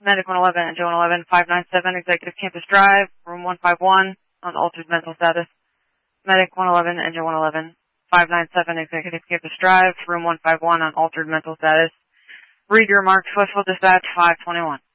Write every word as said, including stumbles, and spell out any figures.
Medic one eleven, Engine one eleven, five nine seven, Executive Campus Drive, room one five one, on altered mental status. Medic one eleven, Engine one eleven, five nine seven, Executive Campus Drive, room one five one, on altered mental status. Read your remarks, Westfield Dispatch five twenty-one.